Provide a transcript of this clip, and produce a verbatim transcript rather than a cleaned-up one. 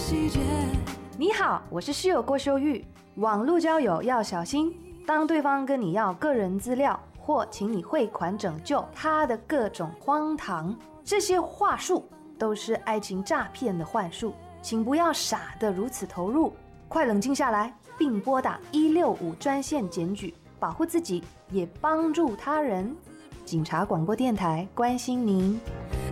细节。 你好，我是室友郭秀玉。网络交友要小心，当对方跟你要个人资料或请你汇款拯救他的各种荒唐，这些话术都是爱情诈骗的幻术，请不要傻得如此投入，快冷静下来，并拨打一六五专线检举，保护自己也帮助他人。警察广播电台关心您。